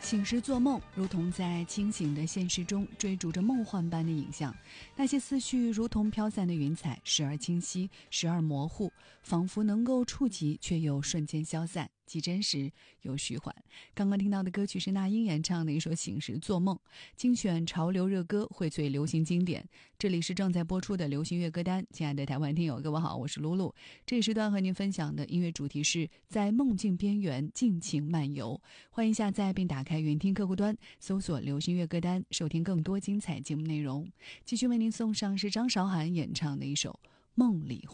醒时做梦，如同在清醒的现实中追逐着梦幻般的影像，那些思绪如同飘散的云彩，时而清晰，时而模糊，仿佛能够触及，却又瞬间消散，既真实又虚幻。刚刚听到的歌曲是那英演唱的一首《醒时做梦》，精选潮流热歌，荟萃流行经典。这里是正在播出的流行乐歌单，亲爱的台湾听友，各位好，我是露露。这一时段和您分享的音乐主题是在梦境边缘尽情漫游。欢迎下载并打开云听客户端，搜索流行乐歌单，收听更多精彩节目内容。继续为您送上是张韶涵演唱的一首《梦里花》。